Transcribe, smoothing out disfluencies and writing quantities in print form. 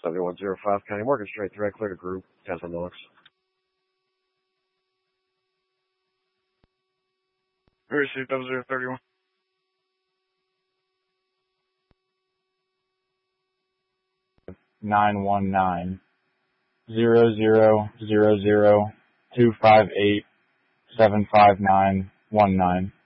7105 County Morgan Straight Threat Clear to Group 10 from Knox. Receive 0031. $919 0000 258 75919.